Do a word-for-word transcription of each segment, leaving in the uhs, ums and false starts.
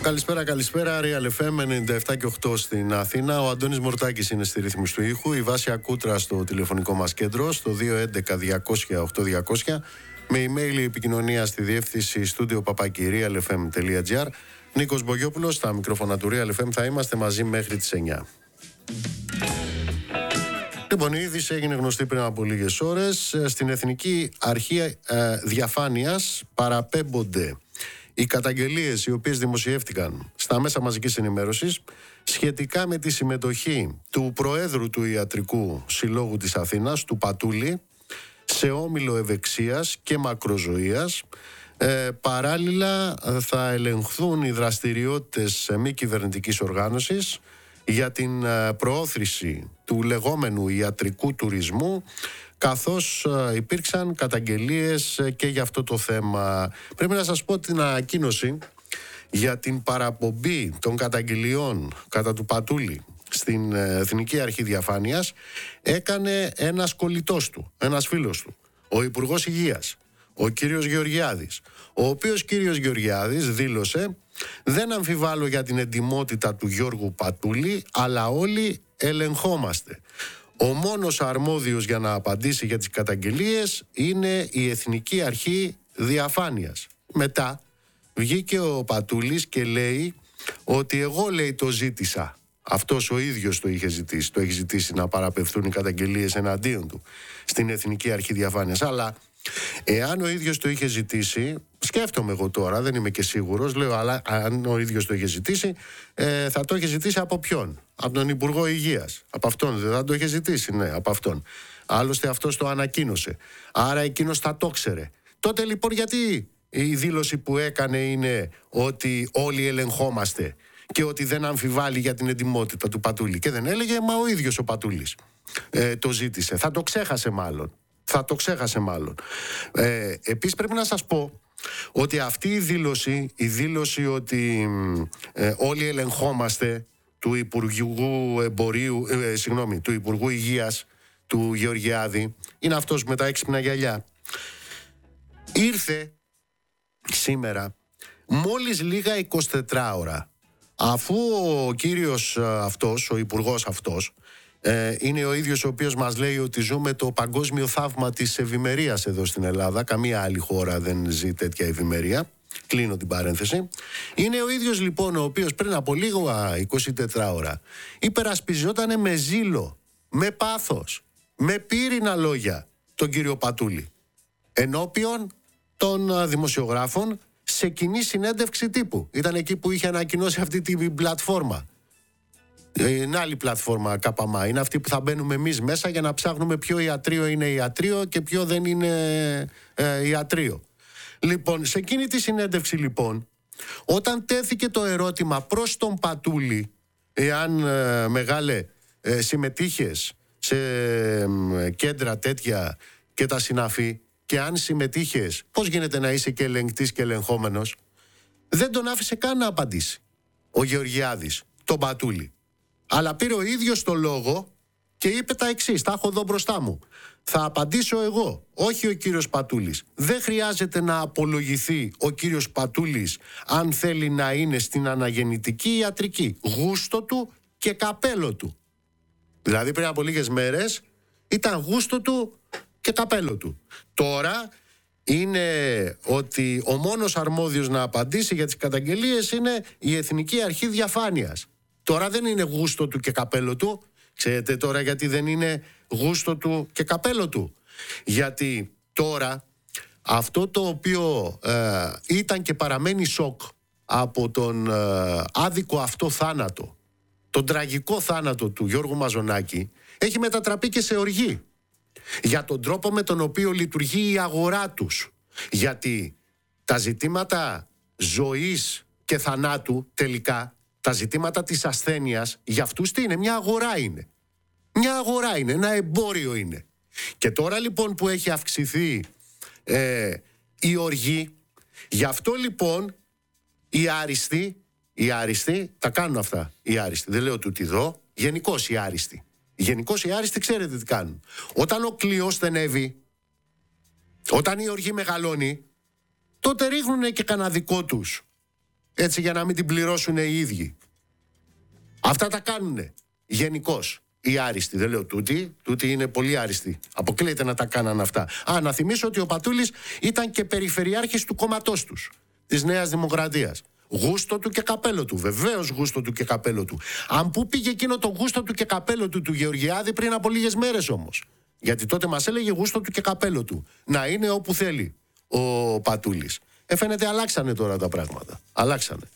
Καλησπέρα, καλησπέρα. Real εφ εμ ενενήντα επτά και οκτώ στην Αθήνα. Ο Αντώνης Μορτάκης είναι στη ρύθμιση του ήχου. Η Βάσια Κούτρα στο τηλεφωνικό μας κέντρο, στο δύο έντεκα διακόσια οκτώ διακόσια. Με email η επικοινωνία στη διεύθυνση studio παπάκι real f m τελεία g r. Νίκος Μπογιόπουλος, στα μικρόφωνα του Real εφ εμ. Θα είμαστε μαζί μέχρι τις εννιά. Λοιπόν, η είδηση έγινε γνωστή πριν από λίγες ώρες. Στην Εθνική Αρχή ε, Διαφάνειας παραπέμπονται οι καταγγελίες οι οποίες δημοσιεύτηκαν στα μέσα μαζικής ενημέρωσης σχετικά με τη συμμετοχή του Προέδρου του Ιατρικού Συλλόγου της Αθήνας, του Πατούλη, σε όμιλο ευεξίας και μακροζωίας. Ε, παράλληλα θα ελεγχθούν οι δραστηριότητες μη κυβερνητικής οργάνωσης για την προώθηση του λεγόμενου ιατρικού τουρισμού, καθώς υπήρξαν καταγγελίες και για αυτό το θέμα. Πρέπει να σας πω την ανακοίνωση για την παραπομπή των καταγγελιών κατά του Πατούλη στην Εθνική Αρχή Διαφάνειας έκανε ένας κολλητός του, ένας φίλος του, ο Υπουργός Υγείας, ο κύριος Γεωργιάδης, ο οποίος κύριος Γεωργιάδης δήλωσε: «Δεν αμφιβάλλω για την εντιμότητα του Γιώργου Πατούλη, αλλά όλοι ελεγχόμαστε. Ο μόνος αρμόδιος για να απαντήσει για τις καταγγελίες είναι η Εθνική Αρχή Διαφάνειας». Μετά βγήκε ο Πατούλης και λέει ότι εγώ, λέει, το ζήτησα. Αυτός ο ίδιος το είχε ζητήσει, το έχει ζητήσει να παραπευθούν οι καταγγελίες εναντίον του στην Εθνική Αρχή Διαφάνειας. Αλλά εάν ο ίδιος το είχε ζητήσει, σκέφτομαι εγώ τώρα, δεν είμαι και σίγουρος, λέω, αλλά αν ο ίδιος το είχε ζητήσει, ε, θα το είχε ζητήσει από ποιον? Από τον Υπουργό Υγείας. Από αυτόν δεν θα το είχε ζητήσει? Ναι, από αυτόν. Άλλωστε αυτός το ανακοίνωσε. Άρα εκείνος θα το ξέρε. Τότε λοιπόν γιατί η δήλωση που έκανε είναι ότι όλοι ελεγχόμαστε και ότι δεν αμφιβάλλει για την εντιμότητα του Πατούλη? Και δεν έλεγε, μα ο ίδιος ο Πατούλης ε, το ζήτησε. Θα το ξέχασε μάλλον. Θα το ξέχασε μάλλον. Ε, επίσης πρέπει να σας πω ότι αυτή η δήλωση, η δήλωση ότι ε, όλοι ελεγχόμαστε του Υπουργού Εμπορίου, ε, συγγνώμη, του Υπουργού Υγείας, του Γεωργιάδη, είναι αυτός με τα έξυπνα γυαλιά, ήρθε σήμερα μόλις λίγα εικοσιτέσσερις ώρα αφού ο κύριος αυτός, ο υπουργός αυτός, Ε, είναι ο ίδιος ο οποίος μας λέει ότι ζούμε το παγκόσμιο θαύμα της ευημερίας εδώ στην Ελλάδα. Καμία άλλη χώρα δεν ζει τέτοια ευημερία. Κλείνω την παρένθεση. Είναι ο ίδιος λοιπόν ο οποίος πριν από λίγο εικοσιτέσσερις ώρα υπερασπιζόταν με ζήλο, με πάθος, με πύρινα λόγια τον κύριο Πατούλη ενώπιον των δημοσιογράφων σε κοινή συνέντευξη τύπου. Ήταν εκεί που είχε ανακοινώσει αυτή την πλατφόρμα. Είναι άλλη πλατφόρμα ΚΑΠΑΜΑ. Είναι αυτή που θα μπαίνουμε εμείς μέσα για να ψάχνουμε ποιο ιατρείο είναι ιατρείο και ποιο δεν είναι ε, ιατρείο. Λοιπόν, σε εκείνη τη συνέντευξη λοιπόν, όταν τέθηκε το ερώτημα προς τον Πατούλη, εάν ε, μεγάλε ε, συμμετείχες σε ε, κέντρα τέτοια και τα συναφή, και αν συμμετείχες, πώς γίνεται να είσαι και ελεγκτής και ελεγχόμενος, δεν τον άφησε καν να απαντήσει ο Γεωργιάδης τον Πατούλη. Αλλά πήρε ο ίδιος το λόγο και είπε τα εξής, τα έχω εδώ μπροστά μου. Θα απαντήσω εγώ, όχι ο κύριος Πατούλης. Δεν χρειάζεται να απολογηθεί ο κύριος Πατούλης αν θέλει να είναι στην αναγεννητική ιατρική. Γούστο του και καπέλο του. Δηλαδή πριν από λίγες μέρες ήταν γούστο του και καπέλο του. Τώρα είναι ότι ο μόνος αρμόδιος να απαντήσει για τις καταγγελίες είναι η Εθνική Αρχή Διαφάνειας. Τώρα δεν είναι γούστο του και καπέλο του. Ξέρετε τώρα γιατί δεν είναι γούστο του και καπέλο του? Γιατί τώρα αυτό το οποίο ε, ήταν και παραμένει σοκ από τον ε, άδικο αυτό θάνατο, τον τραγικό θάνατο του Γιώργου Μαζονάκη, έχει μετατραπεί και σε οργή για τον τρόπο με τον οποίο λειτουργεί η αγορά τους. Γιατί τα ζητήματα ζωής και θανάτου τελικά, τα ζητήματα της ασθένειας, για αυτούς τι είναι? Μια αγορά είναι. Μια αγορά είναι, ένα εμπόριο είναι. Και τώρα λοιπόν που έχει αυξηθεί ε, η οργή, γι' αυτό λοιπόν οι άριστοι, οι άριστοι τα κάνουν αυτά. Οι άριστοι, δεν λέω τούτη εδώ, γενικώς οι άριστοι. Γενικώς οι άριστοι ξέρετε τι κάνουν. Όταν ο κλειός στενεύει, όταν η οργή μεγαλώνει, τότε ρίχνουν και κανένα δικό τους έτσι για να μην την πληρώσουν οι ίδιοι. Αυτά τα κάνουνε γενικώς οι άριστοι. Δεν λέω τούτοι, τούτοι είναι πολύ άριστοι. Αποκλείεται να τα κάνανε αυτά. Α, να θυμίσω ότι ο Πατούλης ήταν και περιφερειάρχης του κόμματός τους, της Νέας Δημοκρατίας. Γούστο του και καπέλο του. Βεβαίως γούστο του και καπέλο του. Αν πού πήγε εκείνο το γούστο του και καπέλο του του Γεωργιάδη πριν από λίγες μέρες όμως. Γιατί τότε μας έλεγε γούστο του και καπέλο του. Να είναι όπου θέλει ο Πατούλης. Ε, φαίνεται αλλάξανε τώρα τα πράγματα. Αλλάξανε.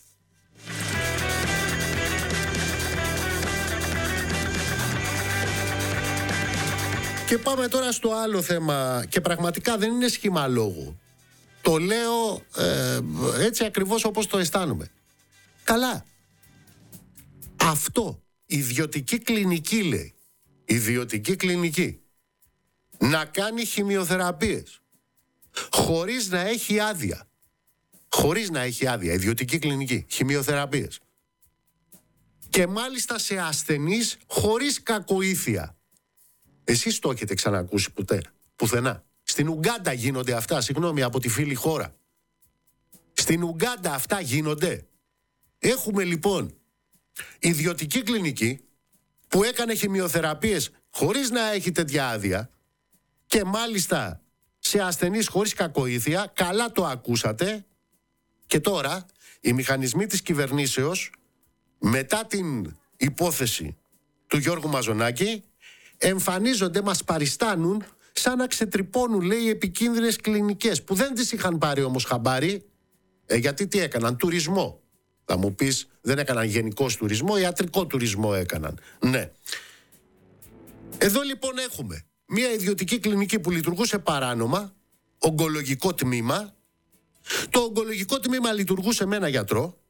Και πάμε τώρα στο άλλο θέμα. Και πραγματικά δεν είναι σχήμα λόγου. Το λέω ε, έτσι ακριβώς όπως το αισθάνομαι. Καλά. Αυτό, ιδιωτική κλινική λέει, ιδιωτική κλινική, να κάνει χημειοθεραπείες χωρίς να έχει άδεια. Χωρίς να έχει άδεια, ιδιωτική κλινική, χημειοθεραπείες. Και μάλιστα σε ασθενείς χωρίς κακοήθεια. Εσείς το έχετε ξανακούσει ποτέ, πουθενά? Στην Ουγκάντα γίνονται αυτά, συγγνώμη, από τη φίλη χώρα. Στην Ουγκάντα αυτά γίνονται. Έχουμε λοιπόν ιδιωτική κλινική που έκανε χημειοθεραπείες χωρίς να έχει τέτοια άδεια και μάλιστα σε ασθενείς χωρίς κακοήθεια. Καλά το ακούσατε. Και τώρα οι μηχανισμοί της κυβερνήσεως, μετά την υπόθεση του Γιώργου Μαζονάκη, εμφανίζονται, μας παριστάνουν σαν να ξετρυπώνουν, λέει, επικίνδυνες κλινικές που δεν τις είχαν πάρει όμως χαμπάρι. Ε, γιατί τι έκαναν? Τουρισμό. Θα μου πεις, δεν έκαναν γενικός τουρισμό, ιατρικό τουρισμό έκαναν. Ναι. Εδώ λοιπόν έχουμε μια ιδιωτική κλινική που λειτουργούσε παράνομα, ογκολογικό τμήμα. Το ογκολογικό τμήμα λειτουργούσε με ένα γιατρό.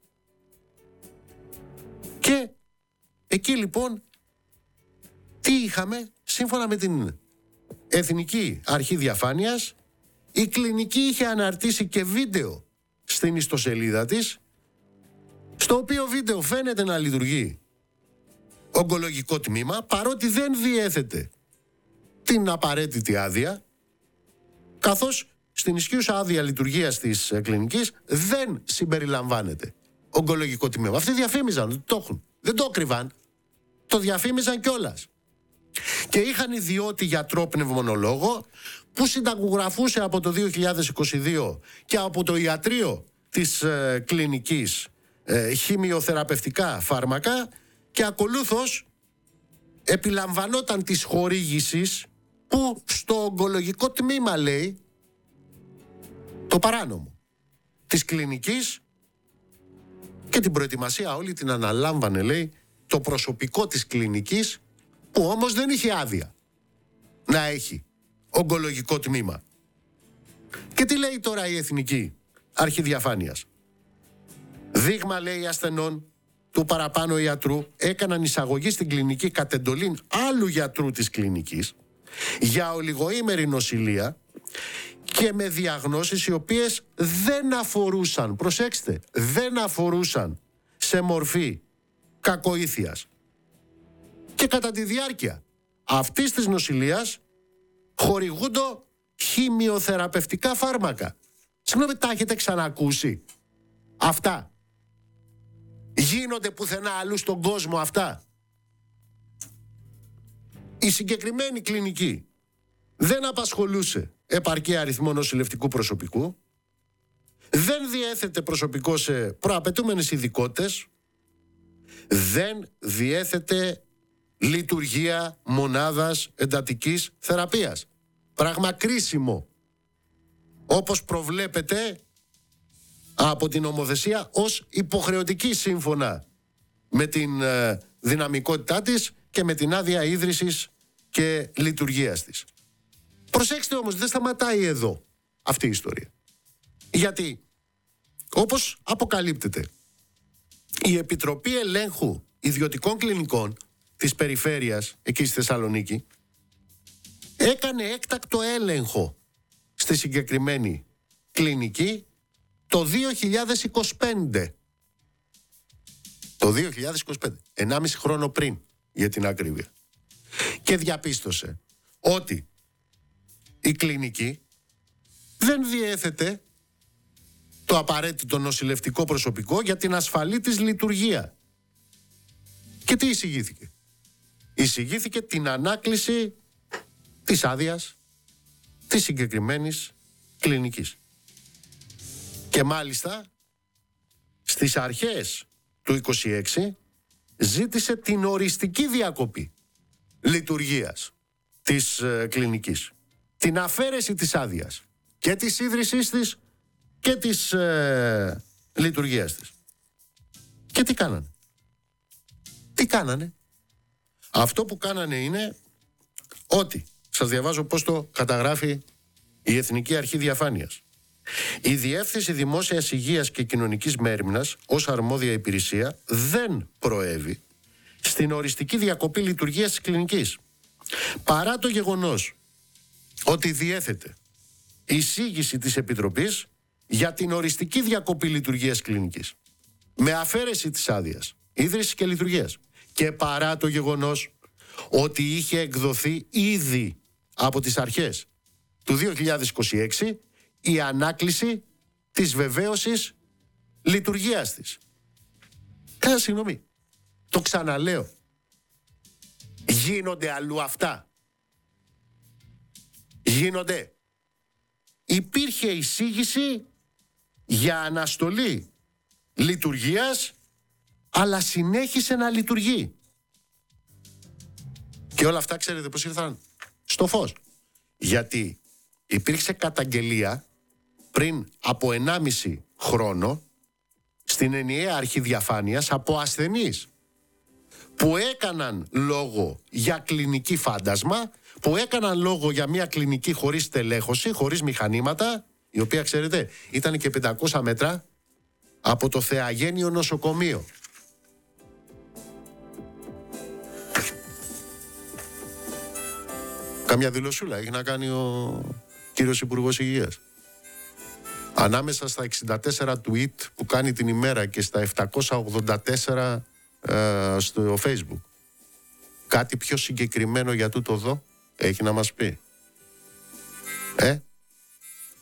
Και εκεί λοιπόν τι είχαμε? Σύμφωνα με την Εθνική Αρχή Διαφάνειας, η κλινική είχε αναρτήσει και βίντεο στην ιστοσελίδα της, στο οποίο βίντεο φαίνεται να λειτουργεί ογκολογικό τμήμα, παρότι δεν διέθετε την απαραίτητη άδεια, καθώς στην ισχύουσα άδεια λειτουργίας της κλινικής δεν συμπεριλαμβάνεται ογκολογικό τμήμα. Αυτοί διαφήμιζαν ότι το έχουν. Δεν το κρυβάν. Το διαφήμιζαν κιόλας. Και είχαν ιδιώτη γιατρό πνευμονολόγο που συνταγογραφούσε από το δύο χιλιάδες είκοσι δύο και από το ιατρείο της ε, κλινικής ε, χημειοθεραπευτικά φάρμακα, και ακολούθως επιλαμβανόταν της χορήγησης που στο ογκολογικό τμήμα, λέει, το παράνομο της κλινικής, και την προετοιμασία όλη την αναλάμβανε, λέει, το προσωπικό της κλινικής, που όμως δεν είχε άδεια να έχει ογκολογικό τμήμα. Και τι λέει τώρα η Εθνική Αρχή Διαφάνειας? Δείγμα, λέει, ασθενών του παραπάνω ιατρού έκαναν εισαγωγή στην κλινική κατ' εντολήν άλλου γιατρού της κλινικής για ολιγοήμερη νοσηλεία και με διαγνώσεις οι οποίες δεν αφορούσαν, προσέξτε, δεν αφορούσαν σε μορφή κακοήθειας. Και κατά τη διάρκεια αυτής της νοσηλείας χορηγούνται χημειοθεραπευτικά φάρμακα. Συγγνώμη, τα έχετε ξανακούσει αυτά? Γίνονται πουθενά αλλού στον κόσμο αυτά? Η συγκεκριμένη κλινική δεν απασχολούσε επαρκή αριθμό νοσηλευτικού προσωπικού, δεν διέθετε προσωπικό σε προαπαιτούμενες ειδικότητες, δεν διέθετε λειτουργία μονάδας εντατικής θεραπείας. Πράγμα κρίσιμο, όπως προβλέπεται από την νομοθεσία ως υποχρεωτική, σύμφωνα με την ε, δυναμικότητά της και με την άδεια ίδρυσης και λειτουργίας της. Προσέξτε όμως, δεν σταματάει εδώ αυτή η ιστορία. Γιατί, όπως αποκαλύπτεται, η Επιτροπή Ελέγχου Ιδιωτικών Κλινικών της Περιφέρειας, εκεί στη Θεσσαλονίκη, έκανε έκτακτο έλεγχο στη συγκεκριμένη κλινική το δύο χιλιάδες είκοσι πέντε. Το δύο χιλιάδες είκοσι πέντε, ενάμιση χρόνο πριν, για την ακρίβεια. Και διαπίστωσε ότι η κλινική δεν διέθετε το απαραίτητο νοσηλευτικό προσωπικό για την ασφαλή της λειτουργία. Και τι εισηγήθηκε? Εισηγήθηκε την ανάκληση της άδειας της συγκεκριμένης κλινικής. Και μάλιστα στις αρχές του είκοσι έξι ζήτησε την οριστική διακοπή λειτουργίας της ε, κλινικής. Την αφαίρεση της άδειας και της ίδρυσής της και της ε, λειτουργίας της. Και τι κάνανε? Τι κάνανε? Αυτό που κάνανε είναι ότι, σας διαβάζω πώς το καταγράφει η Εθνική Αρχή Διαφάνειας. Η Διεύθυνση Δημόσιας Υγείας και Κοινωνικής Μέριμνας ως αρμόδια υπηρεσία δεν προέβη στην οριστική διακοπή λειτουργίας της κλινικής, παρά το γεγονός ότι διέθετε εισήγηση της Επιτροπής για την οριστική διακοπή λειτουργίας κλινικής με αφαίρεση της άδειας ίδρυσης και λειτουργίας, και παρά το γεγονός ότι είχε εκδοθεί ήδη από τις αρχές του δύο χιλιάδες είκοσι έξι η ανάκληση της βεβαίωσης λειτουργίας της. Κάνα συγγνώμη, το ξαναλέω, γίνονται αλλού αυτά? Γίνονται? Υπήρχε εισήγηση για αναστολή λειτουργίας, αλλά συνέχισε να λειτουργεί. Και όλα αυτά ξέρετε πώς ήρθαν στο φως? Γιατί υπήρξε καταγγελία πριν από ενάμιση χρόνο στην ενιαία αρχή διαφάνειας από ασθενείς που έκαναν λόγο για κλινική φάντασμα, που έκαναν λόγο για μια κλινική χωρίς τελέχωση, χωρίς μηχανήματα, η οποία ξέρετε ήταν και πεντακόσια μέτρα από το Θεαγένιο νοσοκομείο. Καμιά δηλωσούλα έχει να κάνει ο κύριος Υπουργός Υγείας? Ανάμεσα στα εξήντα τέσσερα tweet που κάνει την ημέρα και στα επτακόσια ογδόντα τέσσερα ε, στο Facebook, κάτι πιο συγκεκριμένο για τούτο εδώ έχει να μας πει? Ε?